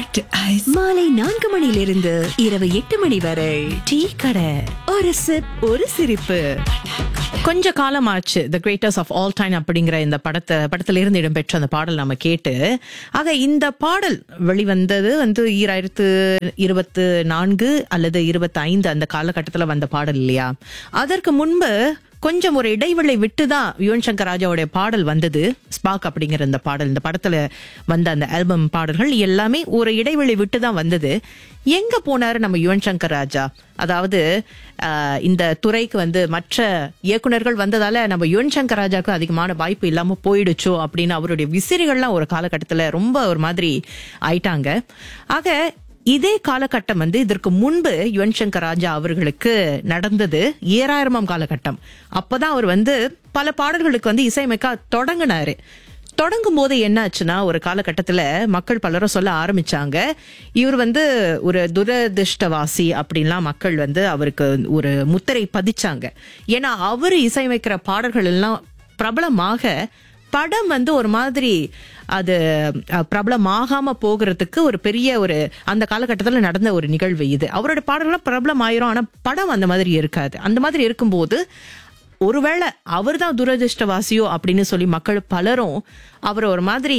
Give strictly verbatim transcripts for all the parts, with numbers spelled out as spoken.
Black ice. மாலை நான்கு மணியிலிருந்து இரவு எட்டு மணி வரை டீ கடை. ஒரு சிப் ஒரு சிரிப்பு. கொஞ்ச காலமாச்சு த கிரேட்டர்ஸ் ஆஃப் ஆல் டைம் அப்படிங்கிற இந்த படத்தை படத்திலிருந்து இடம்பெற்ற அந்த பாடல் நம்ம கேட்டு. ஆக இந்த பாடல் வெளிவந்தது வந்து ஈராயிரத்து இருபத்து நான்கு அல்லது இருபத்தி ஐந்து அந்த காலகட்டத்துல வந்த பாடல் இல்லையா? அதற்கு முன்பு கொஞ்சம் ஒரு இடைவெளி விட்டுதான் யுவன் சங்கர் ராஜாவுடைய பாடல் வந்தது. ஸ்பார்க் அப்படிங்கிற இந்த பாடல், இந்த படத்துல வந்த அந்த ஆல்பம் பாடல்கள் எல்லாமே ஒரு இடைவெளி விட்டுதான் வந்தது. எங்க போனாரு நம்ம யுவன் சங்கர் ராஜா? அதாவது இந்த துறைக்கு வந்து மற்ற இயக்குனர்கள் வந்ததால நம்ம யுவன் சங்கர் ராஜாவுக்கு அதிகமான வாய்ப்பு இல்லாம போயிடுச்சோ அப்படின்னு அவருடைய விசிறிகள்லாம் ஒரு காலகட்டத்துல ரொம்ப ஒரு மாதிரி ஆயிட்டாங்க. ஆக இதே காலகட்டம் வந்து இதற்கு முன்பு யுவன் சங்கர் ராஜா அவர்களுக்கு நடந்தது ஏழாயிரமாம் காலகட்டம். அப்பதான் அவர் வந்து பல பாடல்களுக்கு வந்து இசையமைக்க தொடங்கினாரு. தொடங்கும் போது என்ன ஆச்சுன்னா, ஒரு காலகட்டத்துல மக்கள் பலரும் சொல்ல ஆரம்பிச்சாங்க, இவர் வந்து ஒரு துரதிருஷ்டவாசி அப்படின்லாம் மக்கள் வந்து அவருக்கு ஒரு முத்திரை பதிச்சாங்க. ஏன்னா அவரு இசையமைக்கிற பாடல்கள் எல்லாம் பிரபலமாக படம் வந்து ஒரு மாதிரி அது பிரபலமாகாம போகிறதுக்கு ஒரு பெரிய ஒரு அந்த காலகட்டத்துல நடந்த ஒரு நிகழ்வு இது. அவரோட பாடல்கள் பிரபலம் ஆயிரும், ஆனா படம் அந்த மாதிரி இருக்காது. அந்த மாதிரி இருக்கும்போது ஒருவேளை அவர் தான் துரதிருஷ்டவாசியோ அப்படின்னு சொல்லி மக்கள் பலரும் அவர் ஒரு மாதிரி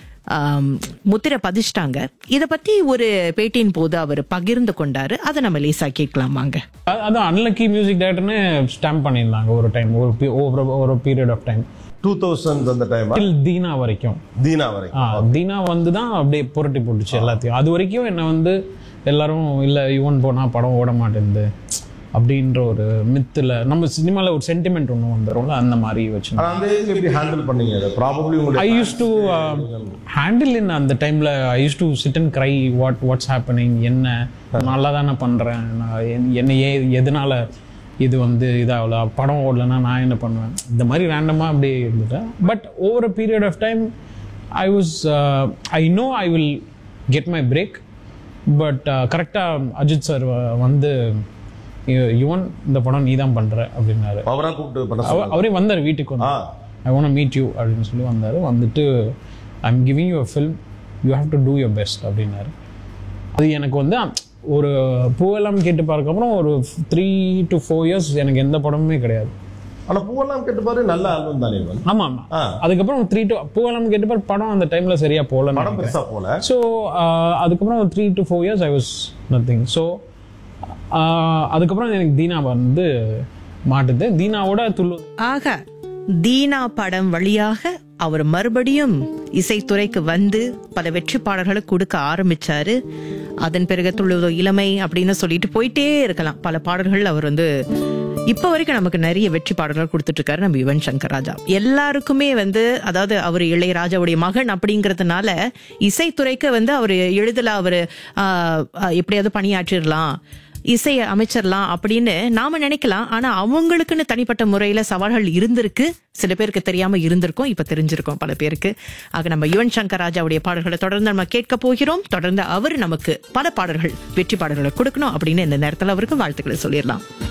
முத்திரை பதிச்சிட்டாங்க. இத பத்தி ஒரு பேட்டியின் போது அவர் பகிர்ந்து கொண்டாரு. அதை நம்ம லேசா கேட்கலாமாங்க. அதான் அன்லக்கி மியூசிக் டைரக்டர்னு ஸ்டாம்ப் பண்ணியிருந்தாங்க ஒரு டைம், ஒரு ஒரு period of time two thousand அந்த டைம் தீனா வரைக்கும். தீனா வரைக்கும் தீனா வந்து தான் அப்படியே புரட்டி போட்டுச்சு எல்லாத்தையும். அது வரைக்கும் என்ன வந்து எல்லாரும் இல்ல யுவன் போனா படம் ஓட மாட்டேங்குது அப்படின்ற ஒரு மித்துல நம்ம சினிமால ஒரு சென்டிமெண்ட் ஒன்று வந்துடும்ல, அந்த மாதிரி வச்சு ஹேண்டில் பண்ணீங்க. Probably I use to handle இன் அந்த டைம்ல ஐ use to sit and cry what what's happening, என்ன நல்லா தானே பண்றேன், என்ன ஏ எதனால இது வந்து இதாகல, படம் ஓடலன்னா நான் என்ன பண்ணுவேன், இந்த மாதிரி ரேண்டமாக அப்படியே இருந்துட்டேன். But over a period of time I was I know I will get my break. But கரெக்டாக அஜித் சார் வந்து யுவன் இந்த படம் நீ தான் பண்ற அப்படின்னாரு. அவரே வந்தார் வீட்டுக்கு வந்து, I want to meet you அப்படின்னு சொல்லி வந்தார். வந்துட்டு I am giving you a film, you have to two your best அப்படின்னாரு. அது எனக்கு வந்து ஒரு பூவெல்லாம் கேட்டு பார்க்கப்புறம் ஒரு த்ரீ டு ஃபோர் இயர்ஸ் எனக்கு எந்த படமுமே கிடையாது. ஆனா பூவெல்லாம் கேட்டு பாரு நல்ல ஆல்பம் தானே. ஆமா ஆமா. அதுக்கப்புறம் த்ரீ டு பூவெல்லாம் கேட்டு பாரு படம் அந்த டைம்ல சரியா போல, படம் பெருசா போல. ஸோ அதுக்கப்புறம் three to four years I was nothing. So அதுக்கப்புறம் எனக்கு தீனா வந்து மாட்டுது. தீனாவோட துள்ளு. ஆக தீனா படம் வழியாக அவர் மறுபடியும் இசைத்துறைக்கு வந்து பல வெற்றி பாடல்களை கொடுக்க ஆரம்பிச்சாரு. அதன் பிறகு துள்ளுவதோ இளமை அப்படின்னு சொல்லிட்டு போயிட்டே இருக்கலாம். பல பாடல்கள் அவர் வந்து இப்ப வரைக்கும் நமக்கு நிறைய வெற்றி பாடல்கள் கொடுத்துட்டு இருக்காரு நம்ம யுவன் சங்கர் ராஜா. எல்லாருக்குமே வந்து அதாவது அவர் இளையராஜாவுடைய மகன் அப்படிங்கறதுனால இசைத்துறைக்கு வந்து அவர் எழுதல, அவரு ஆஹ் எப்படியாவது பணியாற்றிடலாம், இசையை அமைச்சிடலாம் அப்படின்னு நாம நினைக்கலாம். ஆனா அவங்களுக்குன்னு தனிப்பட்ட முறையில சவால்கள் இருந்திருக்கு. சில பேருக்கு தெரியாம இருந்திருக்கும், இப்ப தெரிஞ்சிருக்கும் பல பேருக்கு. ஆக நம்ம யுவன் சங்கர் ராஜாவுடைய பாடல்களை தொடர்ந்து நம்ம கேட்க போகிறோம். தொடர்ந்து அவர் நமக்கு பல பாடல்கள் வெற்றி பாடல்களை கொடுக்கணும் அப்படின்னு இந்த நேரத்தில் அவருக்கு வாழ்த்துக்களை சொல்லிடலாம்.